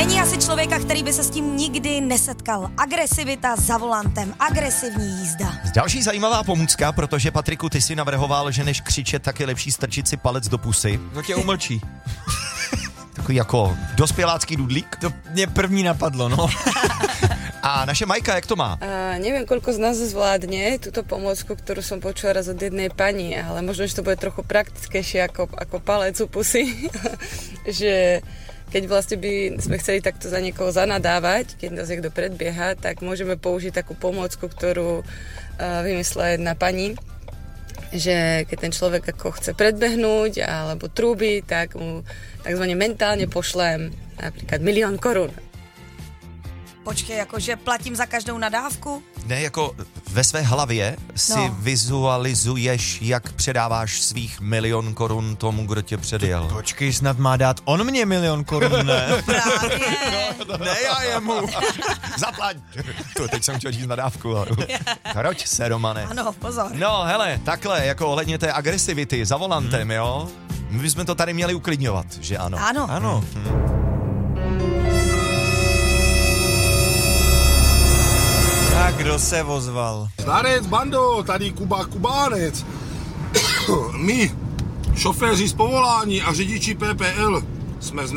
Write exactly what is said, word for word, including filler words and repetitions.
Není asi člověka, který by se s tím nikdy nesetkal. Agresivita za volantem, agresivní jízda. Další zajímavá pomůcka, protože Patriku, ty si navrhoval, že než křičet, tak je lepší strčit si palec do pusy. To tě umlčí. Takový jako dospělácký dudlík. To mě první napadlo, no. A naše Majka, jak to má? A neviem, koľko z nás zvládne túto pomôcku, ktorú som počula raz od jednej pani, ale možno, že to bude trochu praktickejšie ako, ako palec u pusy, že keď vlastne by sme chceli takto za niekoho zanadávať, keď nás niekto predbieha, tak môžeme použiť takú pomôcku, ktorú uh, vymyslela jedna pani, že keď ten človek ako chce predbehnúť alebo trúbi, tak mu takzvaně mentálne pošlem napríklad milión korun. Počkej, jakože platím za každou nadávku? Ne, jako ve své hlavě si No. vizualizuješ, jak předáváš svých milion korun tomu, kdo tě předjel. Počkej, snad má dát on mě milion korun, ne? Právě. Ne, já jemu. Zaplať! To teď jsem chtěl říct nadávku. Kroť se, Romane. Ano, pozor. No, hele, takhle, jako ohledně té agresivity za volantem, hmm. jo? My bychom to tady měli uklidňovat, že ano? Ano. Ano. Hmm. Tak kdo se ozval? Zdarec, bando, tady Kuba Kubánec. My, šoféři z povolání a řidiči P P L, jsme